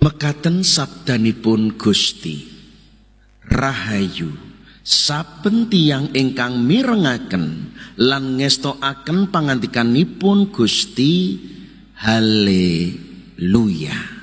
Mekaten sabdanipun Gusti. Rahayu saben tiyang ingkang mirengaken lan ngestokaken pangandikanipun Gusti. Haleluya.